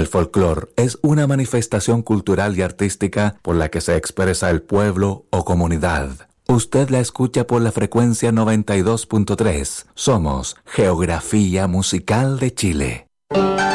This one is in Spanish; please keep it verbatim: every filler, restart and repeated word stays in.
El folclore es una manifestación cultural y artística por la que se expresa el pueblo o comunidad. Usted la escucha por la frecuencia noventa y dos punto tres. Somos Geografía Musical de Chile.